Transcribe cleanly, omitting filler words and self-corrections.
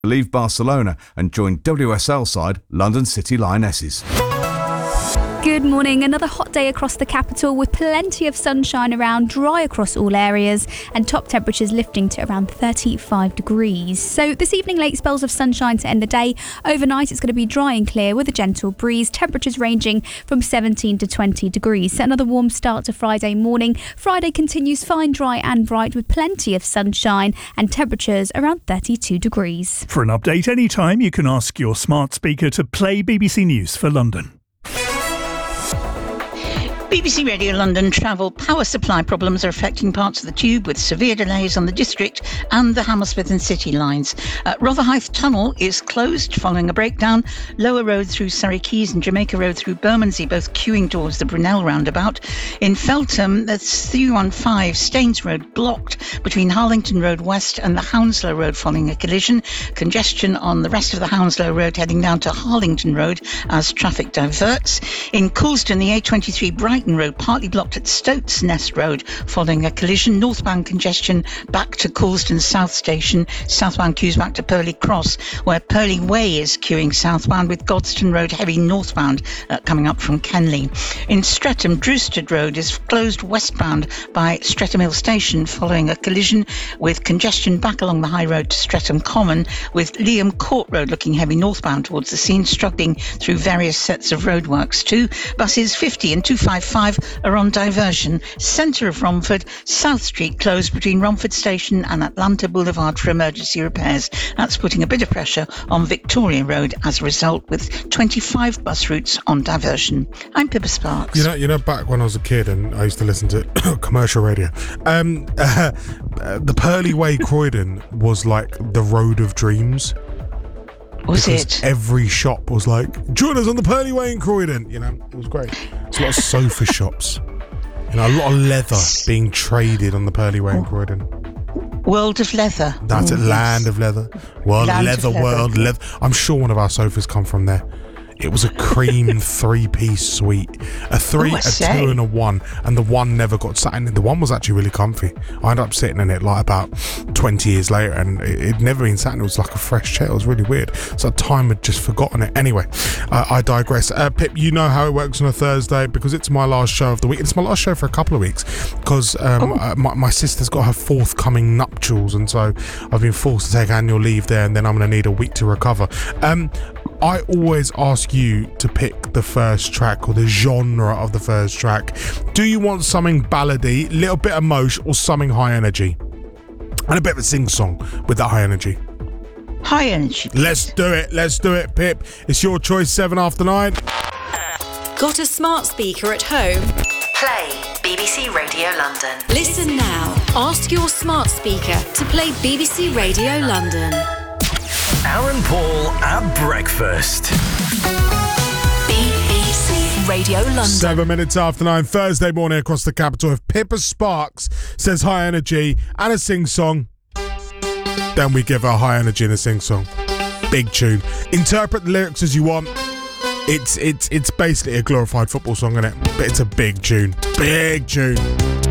leave Barcelona and join WSL side London City Lionesses. Good morning. Another hot day across the capital with plenty of sunshine around, dry across all areas and top temperatures lifting to around 35 degrees. So this evening, late spells of sunshine to end the day. Overnight, it's going to be dry and clear with a gentle breeze. Temperatures ranging from 17 to 20 degrees. So another warm start to Friday morning. Friday continues fine, dry and bright with plenty of sunshine and temperatures around 32 degrees. For an update anytime, you can ask your smart speaker to play BBC News for London. BBC Radio London travel power supply problems are affecting parts of the Tube with severe delays on the District and the Hammersmith and City lines. Rotherhithe Tunnel is closed following a breakdown. Lower Road through Surrey Quays and Jamaica Road through Bermondsey, both queuing towards the Brunel roundabout. In Feltham, that's 315 Staines Road blocked between Harlington Road West and the Hounslow Road following a collision. Congestion on the rest of the Hounslow Road heading down to Harlington Road as traffic diverts. In Coulston, the A23 Brighton Road partly blocked at Stoats Nest Road following a collision. Northbound congestion back to Coulston South Station. Southbound queues back to Purley Cross, where Purley Way is queuing southbound with Godstone Road heavy northbound coming up from Kenley. In Streatham, Drewstead Road is closed westbound by Streatham Hill Station following a collision with congestion back along the High Road to Streatham Common, with Liam Court Road looking heavy northbound towards the scene, struggling through various sets of roadworks too. Buses 50 and 255 are on diversion. Centre of Romford, South Street closed between Romford Station and Atlanta Boulevard for emergency repairs. That's putting a bit of pressure on Victoria Road as a result, with 25 bus routes on diversion. I'm Pippa Sparks. You know, back when I was a kid and I used to listen to commercial radio, the Purley Way Croydon was like the road of dreams. Was it? Every shop was like, join us on the Purley Way in Croydon. You know, it was great. There's a lot of sofa shops. You know, a lot of leather being traded on the Purley Way in Croydon. World of Leather. That's it, Land of Leather. World Leather. I'm sure one of our sofas come from there. It was a cream 3-piece suite. A 3, a 2 and a 1. And the 1 never got sat in. The 1 was actually really comfy. I ended up sitting in it like about 20 years later and it'd never been sat in. It was like a fresh chair. It was really weird. So time had just forgotten it. Anyway, I digress. Pip, you know how it works on a Thursday because it's my last show of the week. It's my last show for a couple of weeks because my sister's got her forthcoming nuptials and so I've been forced to take annual leave there and then I'm going to need a week to recover. I always ask you to pick the first track or the genre of the first track. Do you want something ballady, little bit of mosh, or something high energy? And a bit of a sing-song with that high energy. High energy. Let's do it, Pip. It's your choice, 7 after 9. Got a smart speaker at home? Play BBC Radio London. Listen now. Ask your smart speaker to play BBC Radio London. Aaron Paul at breakfast. BBC Radio London. 7 minutes after 9, Thursday morning across the capital. If Pippa Sparks says high energy and a sing-song, then we give her high energy and a sing-song. Big tune. Interpret the lyrics as you want. It's basically a glorified football song, isn't it? But it's a big tune. Big tune.